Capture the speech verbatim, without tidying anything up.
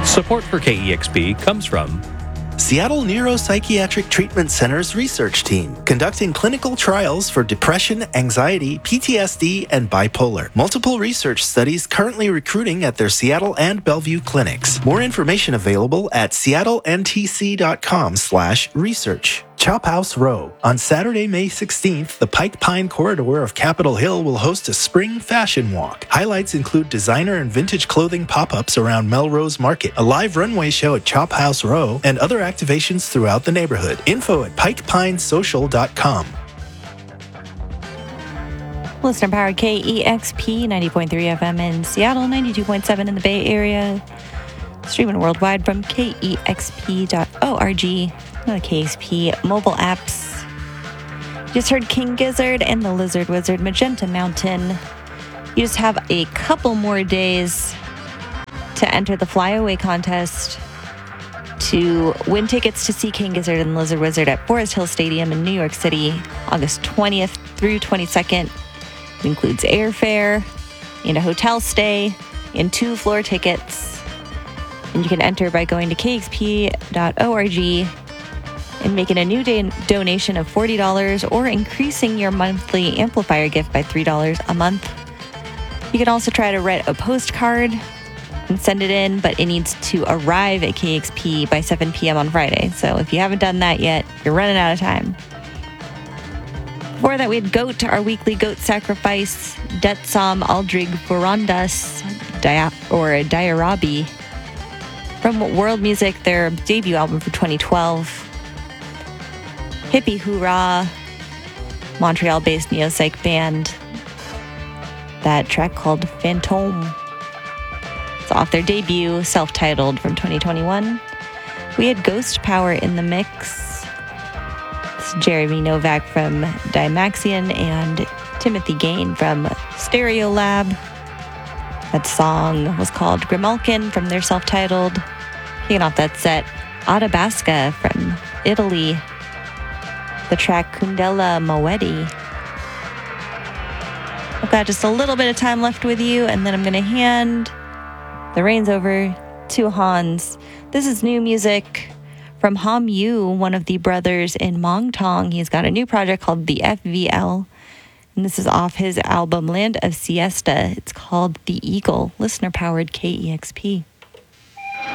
Support for K E X P comes from Seattle Neuropsychiatric Treatment Center's research team, conducting clinical trials for depression, anxiety, P T S D, and bipolar. Multiple research studies currently recruiting at their Seattle and Bellevue clinics. More information available at seattlentc.com slash research. Chop House Row. On Saturday, May sixteenth, the Pike Pine corridor of Capitol Hill will host a spring fashion walk. Highlights include designer and vintage clothing pop-ups around Melrose Market, a live runway show at Chop House Row, and other activations throughout the neighborhood. Info at pike pine social dot com. Listener powered K E X P ninety point three F M in Seattle, ninety-two point seven in the Bay Area. Streaming worldwide from K E X P dot org. The K E X P mobile apps. You just heard King Gizzard and the Lizard Wizard Magenta Mountain. You just have a couple more days to enter the Flyaway contest to win tickets to see King Gizzard and the Lizard Wizard at Forest Hill Stadium in New York City, August twentieth through twenty-second. It includes airfare and a hotel stay and two floor tickets. And you can enter by going to K E X P dot org and making a new day donation of forty dollars or increasing your monthly amplifier gift by three dollars a month. You can also try to write a postcard and send it in, but it needs to arrive at K E X P by seven p.m. on Friday. So if you haven't done that yet, you're running out of time. Before that, we had Goat, our weekly goat sacrifice, Detsam Aldrig Vorandas, Dia- or Diarabi, from World Music, their debut album for twenty twelve. Hippie Hoorah, Montreal-based neo-psych band. That track called Fantôme. It's off their debut, self-titled, from twenty twenty-one. We had Ghost Power in the mix. It's Jeremy Novak from Dymaxion and Timothy Gain from Stereolab. That song was called Grimalkin from their self-titled. Kicking off that set, Adabasca from Italy. The track Kundela Moedi. I've got just a little bit of time left with you, and then I'm going to hand the reins over to Hans. This is new music from Ham Yu, one of the brothers in Mongtong. He's got a new project called The F V L, and this is off his album Land of Siesta. It's called The Eagle, listener-powered K E X P.